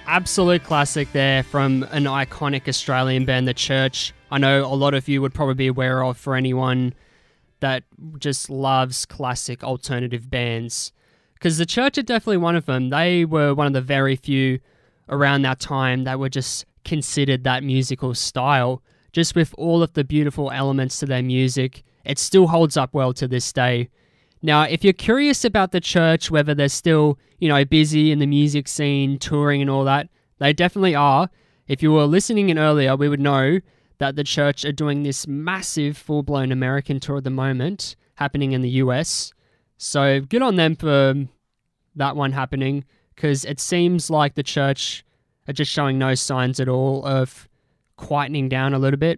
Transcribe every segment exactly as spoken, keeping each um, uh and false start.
Absolute classic there from an iconic Australian band, The Church. I know a lot of you would probably be aware of for anyone that just loves classic alternative bands. Because The Church are definitely one of them. They were one of the very few around that time that were just considered that musical style. Just with all of the beautiful elements to their music, it still holds up well to this day. Now, if you're curious about The Church, whether they're still, you know, busy in the music scene, touring and all that, they definitely are. If you were listening in earlier, we would know that The Church are doing this massive full-blown American tour at the moment, happening in the U S. So good on them for that one happening, because it seems like The Church are just showing no signs at all of quietening down a little bit.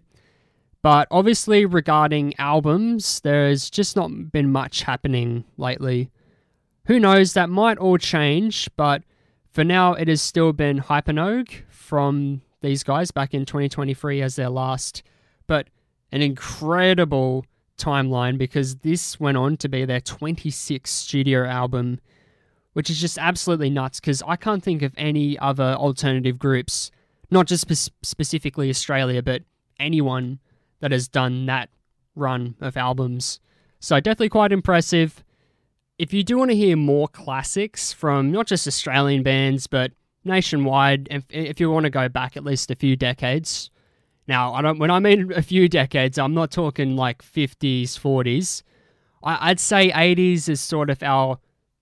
But obviously regarding albums, there's just not been much happening lately. Who knows, that might all change, but for now it has still been Hypenogue from these guys back in twenty twenty-three as their last, but an incredible timeline, because this went on to be their twenty-sixth studio album, which is just absolutely nuts, because I can't think of any other alternative groups, not just spe- specifically Australia, but anyone that has done that run of albums. So definitely quite impressive. If you do want to hear more classics from not just Australian bands, but nationwide, if, if you want to go back at least a few decades. Now, I don't. When I mean a few decades, I'm not talking like fifties, forties. I, I'd say eighties is sort of our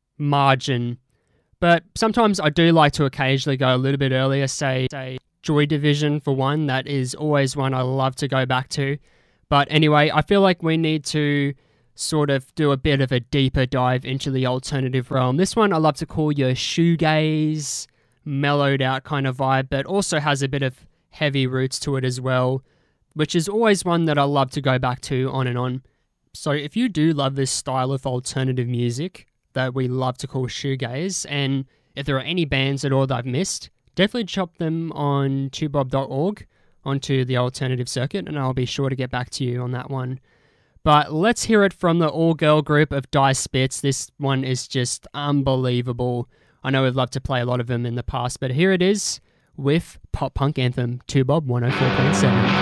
margin. But sometimes I do like to occasionally go a little bit earlier, say, say Joy Division for one. That is always one I love to go back to. But anyway, I feel like we need to sort of do a bit of a deeper dive into the alternative realm. This one I love to call your shoegaze, mellowed out kind of vibe, but also has a bit of heavy roots to it as well, which is always one that I love to go back to on and on. So if you do love this style of alternative music that we love to call shoegaze, and if there are any bands at all that I've missed, definitely chop them on two bob dot org onto the alternative circuit, and I'll be sure to get back to you on that one. But let's hear it from the all-girl group of Die Spitz. This one is just unbelievable. I know we've loved to play a lot of them in the past, but here it is with pop punk anthem two Bob one oh four point seven.